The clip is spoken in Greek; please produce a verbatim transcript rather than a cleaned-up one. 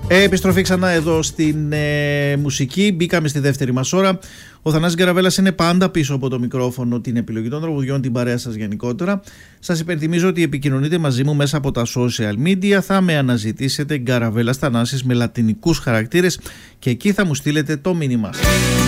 Ε, επιστροφή ξανά εδώ στην ε, μουσική. Μπήκαμε στη δεύτερη μας ώρα. Ο Θανάσης Γκαραβέλλας είναι πάντα πίσω από το μικρόφωνο, την επιλογή των τραγουδιών, την παρέα σας γενικότερα. Σας υπενθυμίζω ότι επικοινωνείτε μαζί μου μέσα από τα social media. Θα με αναζητήσετε Γκαραβέλλας Θανάσης με λατινικούς χαρακτήρες και εκεί θα μου στείλετε το μήνυμά σας.